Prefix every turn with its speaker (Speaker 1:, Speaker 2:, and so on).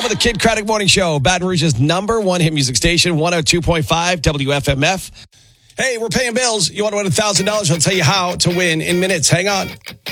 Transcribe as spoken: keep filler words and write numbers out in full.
Speaker 1: with the Kid Craddock Morning Show, Baton Rouge's number one hit music station, one oh two point five W F M F. Hey, we're paying bills. You want to win one thousand dollars? I'll tell you how to win in minutes. Hang on.